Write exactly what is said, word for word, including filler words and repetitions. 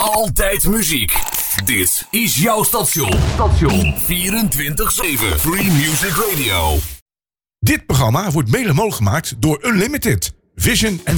Altijd muziek. Dit is jouw station. Station vierentwintig zeven. Free Music Radio. Dit programma wordt mede mogelijk gemaakt door Unlimited, Vision en